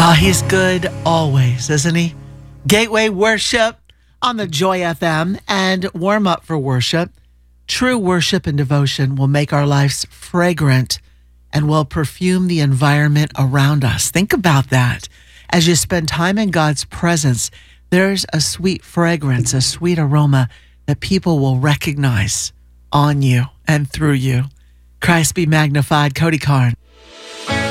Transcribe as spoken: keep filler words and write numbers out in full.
Oh, he's good always, isn't he? Gateway worship on the Joy F M and warm up for worship. True worship and devotion will make our lives fragrant and will perfume the environment around us. Think about that. As you spend time in God's presence, there's a sweet fragrance, a sweet aroma that people will recognize on you and through you. Christ be magnified. Cody Carn.